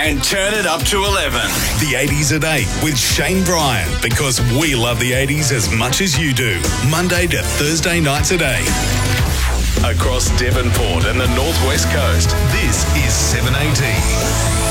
and turn it up to 11. The 80s at 8 with Shane Bryan, because we love the 80s as much as you do. Monday to Thursday nights at 8. Across Devonport and the Northwest Coast, this is 780.